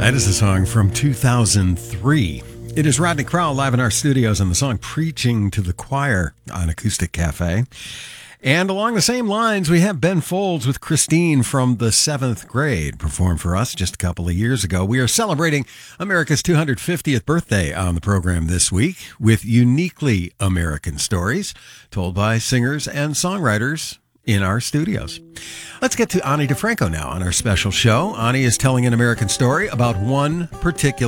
That is a song from 2003. It is Rodney Crowell live in our studios and the song Preaching to the Choir on Acoustic Cafe. And along the same lines, we have Ben Folds with Christine from the 7th grade performed for us just a couple of years ago. We are celebrating America's 250th birthday on the program this week with uniquely American stories told by singers and songwriters in our studios. Let's get to Ani DiFranco now on our special show. Ani is telling an American story about one particular